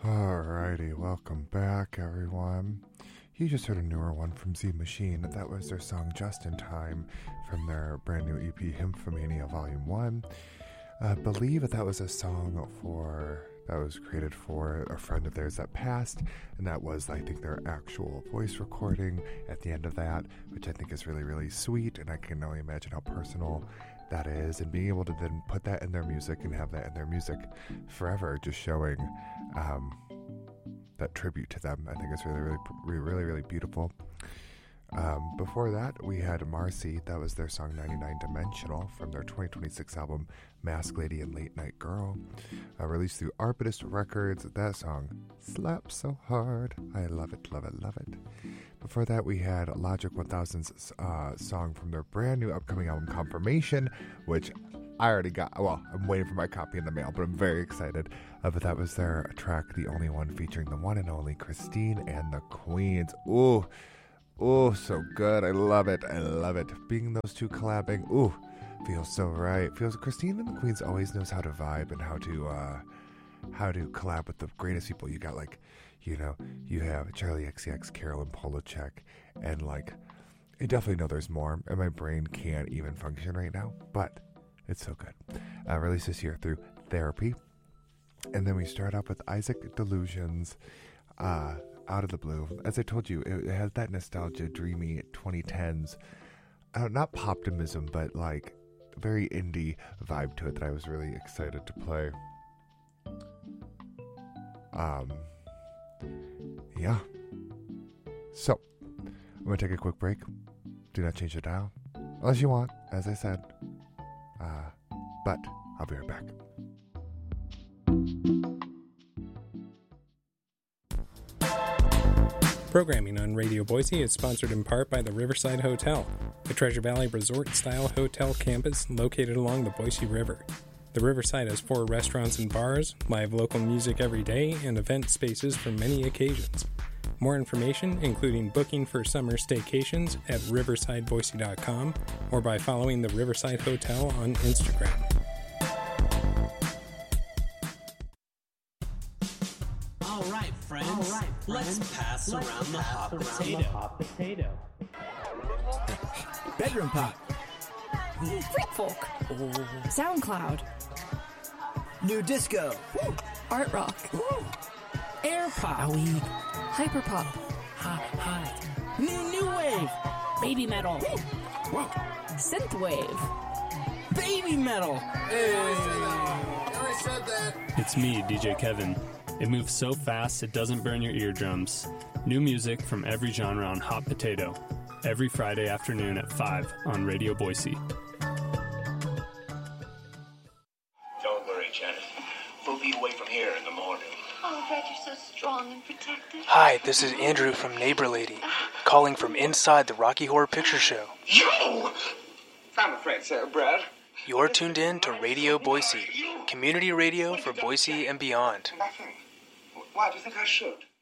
Alrighty, welcome back, everyone. You just heard a newer one from Z Machine. That was their song Just in Time from their brand new EP, Hymphomania Volume 1. I believe that was a song that was created for a friend of theirs that passed, and that was, I think, their actual voice recording at the end of that, which I think is really, really sweet, and I can only imagine how personal that is, and being able to then put that in their music and have that in their music forever, just showing that tribute to them. I think it's really beautiful. Before that, we had Marcy. That was their song 99 Dimensional from their 2026 album Mask Lady and Late Night Girl, released through Arbutus Records. That song slaps so hard. I love it. Before that, we had Logic 1000's song from their brand new upcoming album Confirmation, which I already got. Well, I'm waiting for my copy in the mail, but I'm very excited. But that was their track, The Only One, featuring the one and only Christine and the Queens. Ooh, so good. I love it. Being those two collabing, feels so right. Christine and the Queens always knows how to vibe and how to collab with the greatest people. You got, like, you have Charlie XCX, Carolyn Polachek, and, like, I definitely know there's more, and my brain can't even function right now, but it's so good. Released this year through Therapy. And then we start off with Isaac Delusions, Out of the Blue. As I told you, it has that nostalgia, dreamy 2010s, not poptimism, but like very indie vibe to it that I was really excited to play. Yeah. So, I'm going to take a quick break. Do not change the dial, unless you want, as I said. But I'll be right back. Programming on Radio Boise is sponsored in part by the Riverside Hotel, a Treasure Valley resort-style hotel campus located along the Boise River. The Riverside has 4 restaurants and bars, live local music every day, and event spaces for many occasions. More information, including booking for summer staycations, at riversideboise.com or by following the Riverside Hotel on Instagram. All right, friends. Let's pass around the hot potato. Bedroom pop. Freak folk. SoundCloud. New disco. Art rock. Air pop. Hyper pop. Hot. New wave. Baby metal. Synth wave. Baby metal. Hey, I said that. It's me, DJ Kevin. It moves so fast it doesn't burn your eardrums. New music from every genre on Hot Potato. Every Friday afternoon at 5 on Radio Boise. Don't worry, Janet. We'll be away from here in the morning. Oh, Fred, you're so strong and protective. Hi, this is Andrew from Neighbor Lady, calling from inside the Rocky Horror Picture Show. You! I'm afraid so, Brad. You're tuned in to Radio Boise, community radio for Boise and beyond. Nothing. Why do you think I should?